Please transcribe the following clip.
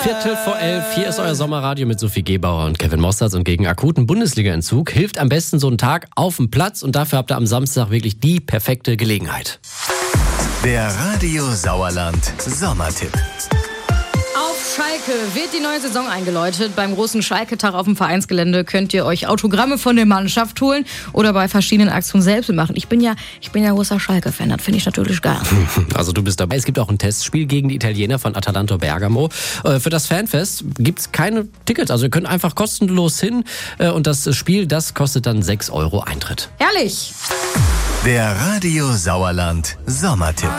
10:15. Hier ist euer Sommerradio mit Sophie Gebauer und Kevin Mossertz. Und gegen akuten Bundesliga-Entzug hilft am besten so ein Tag auf dem Platz. Und dafür habt ihr am Samstag wirklich die perfekte Gelegenheit. Der Radio Sauerland Sommertipp. Auf Schalke wird die neue Saison eingeläutet. Beim großen Schalke-Tag auf dem Vereinsgelände könnt ihr euch Autogramme von der Mannschaft holen oder bei verschiedenen Aktionen selbst machen. Ich bin ja großer Schalke-Fan, das finde ich natürlich geil. Also du bist dabei. Es gibt auch ein Testspiel gegen die Italiener von Atalanta Bergamo. Für das Fanfest gibt es keine Tickets. Also ihr könnt einfach kostenlos hin und das Spiel, das kostet dann 6 € Eintritt. Herrlich! Der Radio Sauerland Sommertipp.